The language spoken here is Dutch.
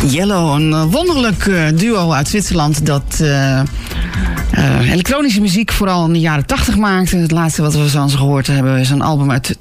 Yellow, een wonderlijk duo uit Zwitserland dat elektronische muziek vooral in de jaren 80 maakte. Het laatste wat we van ze gehoord hebben is een album uit